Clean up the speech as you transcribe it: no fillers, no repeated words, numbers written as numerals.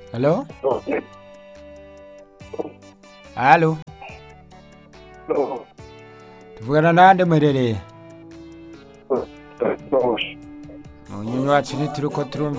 Halo? Halo? Tuvugana nande mwerereye? Unyunyu wacu ntituriko turumva